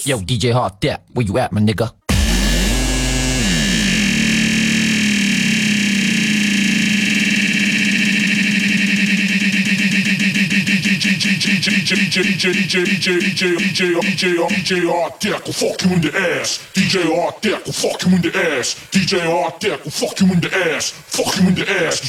Yo, DJ Hard Dap, where you at, my nigga? DJ Art Deck will fuck you in the ass. DJ Art Deck will fuck you in the ass. DJ Art Deck will fuck you in the ass. Fuck you in the ass.